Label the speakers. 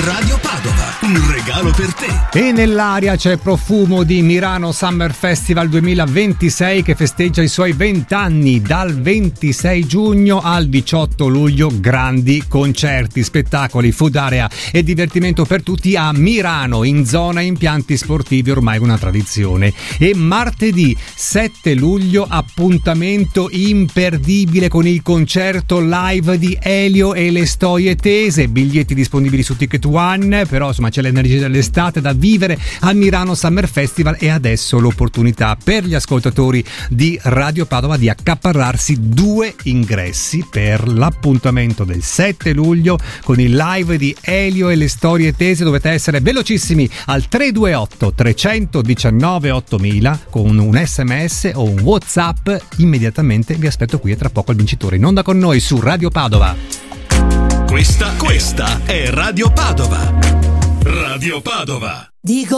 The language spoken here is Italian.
Speaker 1: Radio Padova, un regalo per te.
Speaker 2: E nell'aria c'è profumo di Mirano Summer Festival 2026 che festeggia i suoi 20 anni. Dal 26 giugno al 18 luglio grandi concerti, spettacoli, food area e divertimento per tutti a Mirano, in zona impianti sportivi, ormai una tradizione. E martedì 7 luglio appuntamento imperdibile con il concerto live di Elio e le Storie Tese, biglietti disponibili su Ticket One, però insomma c'è l'energia dell'estate da vivere al Mirano Summer Festival e adesso l'opportunità per gli ascoltatori di Radio Padova di accaparrarsi 2 ingressi per l'appuntamento del 7 luglio con il live di Elio e le Storie Tese. Dovete essere velocissimi al 328 319 8000 con un SMS o un WhatsApp. Immediatamente vi aspetto qui e tra poco il vincitore in onda con noi su Radio Padova.
Speaker 1: Questa è Radio Padova. Radio Padova.
Speaker 3: Dico